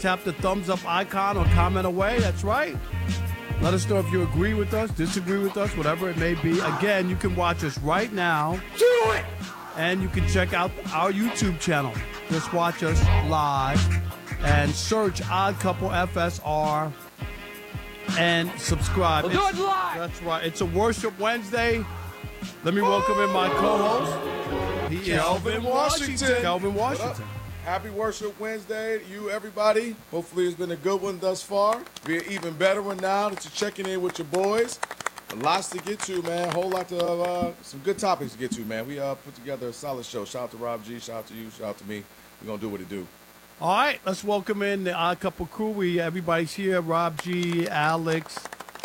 tap the thumbs up icon or comment away. That's right. Let us know if you agree with us, disagree with us, whatever it may be. Again, you can watch us right now. Do it! And you can check out our YouTube channel. Just watch us live and search Odd Couple FSR and subscribe. We'll do it live! That's right. It's a Worship Wednesday. Let me welcome in my co-host. He is Kelvin Washington. Kelvin Washington. Happy Worship Wednesday to you, everybody. Hopefully it's been a good one thus far. Be an even better one now that you're checking in with your boys. Lots to get to, man. A whole lot of some good topics to get to, man. We put together a solid show. Shout out to Rob G. Shout out to you. Shout out to me. We're going to do what it do. All right, let's welcome in the Odd Couple crew. Everybody's here. Rob G., Alex,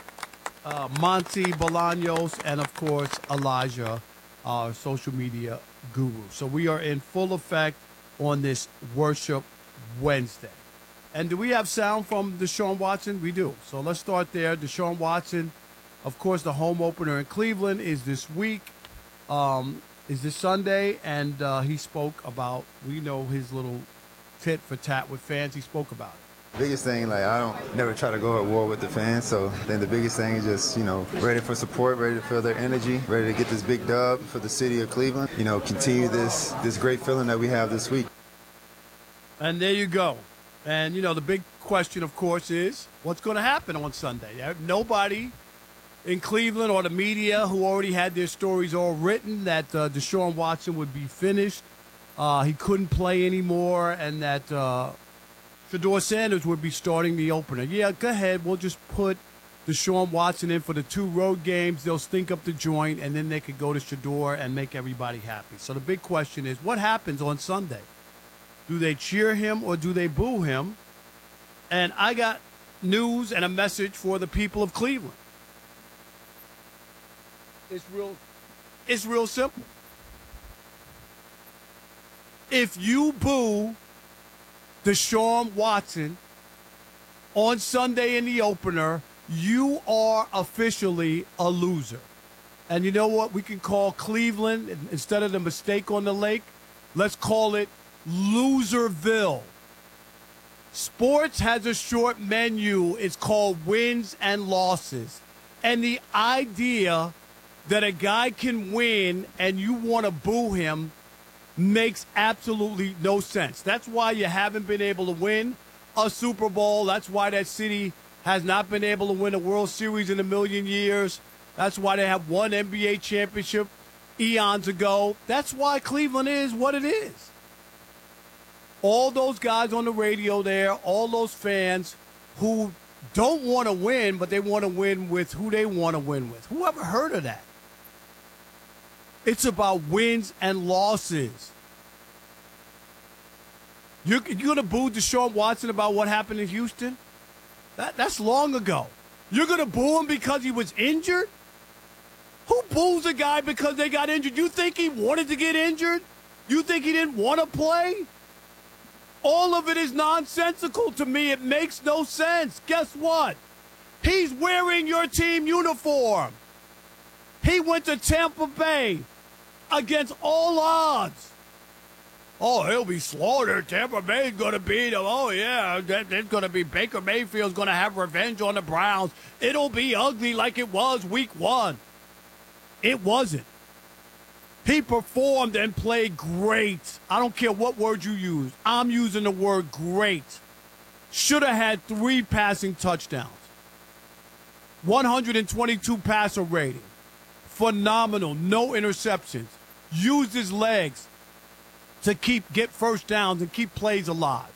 Monty Bolaños, and, of course, Elijah, our social media guru. So we are in full effect on this Worship Wednesday. And do we have sound from Deshaun Watson? We do. So let's start there. Deshaun Watson, of course, the home opener in Cleveland is this week, is this Sunday, and he spoke about, we know his little tit for tat with fans. He spoke about it. Biggest thing, I don't never try to go at war with the fans, so then the biggest thing is just, ready for support, ready to feel their energy, ready to get this big dub for the city of Cleveland, continue this great feeling that we have this week. And there you go. And, the big question, of course, is what's going to happen on Sunday? Nobody in Cleveland or the media who already had their stories all written that Deshaun Watson would be finished, he couldn't play anymore, and that Shedeur Sanders would be starting the opener. Yeah, go ahead. We'll just put Deshaun Watson in for the 2 road games. They'll stink up the joint, and then they could go to Shedeur and make everybody happy. So the big question is, what happens on Sunday? Do they cheer him or do they boo him? And I got news and a message for the people of Cleveland. It's real simple. If you boo Deshaun Watson on Sunday in the opener, you are officially a loser. And you know what? We can call Cleveland, instead of the mistake on the lake, let's call it Loserville. Sports has a short menu. It's called wins and losses. And the idea that a guy can win and you want to boo him makes absolutely no sense. That's why you haven't been able to win a Super Bowl. That's why that city has not been able to win a World Series in a million years. That's why they have one NBA championship eons ago. That's why Cleveland is what it is. All those guys on the radio there, all those fans who don't want to win, but they want to win with who they want to win with. Who ever heard of that? It's about wins and losses. You're going to boo Deshaun Watson about what happened in Houston? That's long ago. You're going to boo him because he was injured? Who boos a guy because they got injured? You think he wanted to get injured? You think he didn't want to play? All of it is nonsensical to me. It makes no sense. Guess what? He's wearing your team uniform. He went to Tampa Bay against all odds. Oh, he'll be slaughtered. Tampa Bay's going to beat him. Oh, yeah, there's going to be Baker Mayfield's going to have revenge on the Browns. It'll be ugly like it was week 1. It wasn't. He performed and played great. I don't care what word you use. I'm using the word great. Should have had 3 passing touchdowns. 122 passer rating. Phenomenal. No interceptions. Used his legs to get first downs and keep plays alive.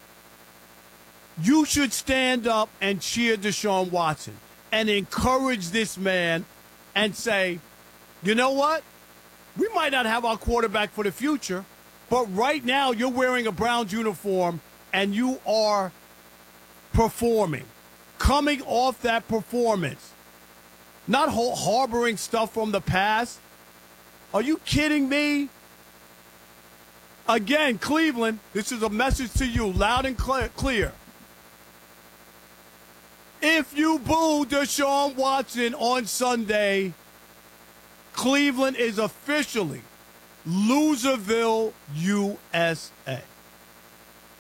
You should stand up and cheer Deshaun Watson and encourage this man and say, you know what? We might not have our quarterback for the future, but right now you're wearing a Browns uniform and you are performing. Coming off that performance. Not harboring stuff from the past. Are you kidding me? Again, Cleveland, this is a message to you, loud and clear. If you boo Deshaun Watson on Sunday, Cleveland is officially Loserville, USA.